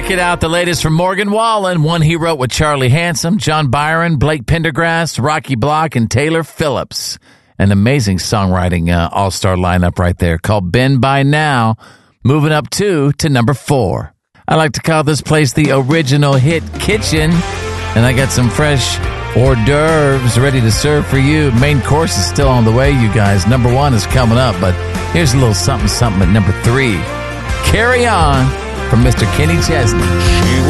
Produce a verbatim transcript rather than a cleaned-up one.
Check it out. The latest from Morgan Wallen. One he wrote with Charlie Handsome, John Byron, Blake Pendergrass, Rocky Block, and Taylor Phillips. An amazing songwriting uh, all-star lineup right there called Bend By Now. Moving up two to number four. I like to call this place the original hit kitchen. And I got some fresh hors d'oeuvres ready to serve for you. Main course is still on the way, you guys. Number one is coming up, but here's a little something something at number three. Carry On from Mister Kenny Chesney.